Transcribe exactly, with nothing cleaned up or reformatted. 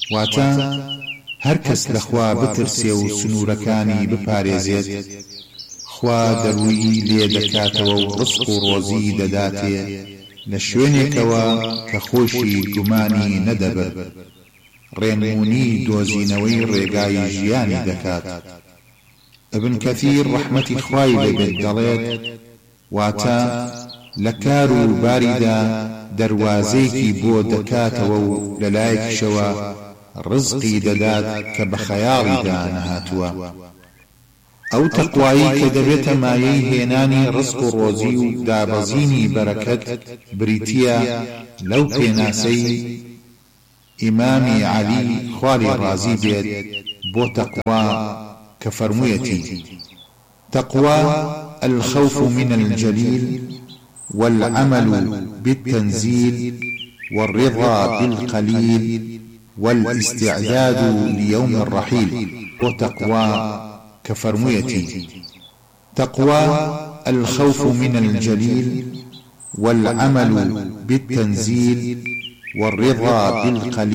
واتە هەر کەس لەخوا بترسێ و سنوورەکانی بپارێزێت خوا دەروی لێ دەکاتەوە و ڕزق و ڕۆزی دەداتێ لە شوێنێکەوە کە خۆشی گومانی نەدەبێت ڕێنمونی دۆزینەوەی ڕێگای ژیانی دەکات. ابن کەثیر ڕەحمەتی خوای لێبێت دەڵێت واتە لە کار و باریدا دەروازەیەکی بۆ دەکاتەوە و لەلایەکیشەوە ڕزقی دەدات کە بە خەیاڵیدا نەهاتووە. ئەو تەقوایی کە دەبێتە مایەی هێنانی ڕزق و ڕۆزی و دابەزینی بەرەکەت بریتیە لەو پێناسەی ئیمامی عەلی خوالی ڕازی بێت بۆ تەقوا کە فەرموویەتی تەقوا الخوف من الجليل والعمل بالتنزيل والرضا بالقليل والاستعداد ليوم الرحيل. وتقوى كفرميتي تقوى الخوف من الجليل والعمل بالتنزيل والرضا بالقليل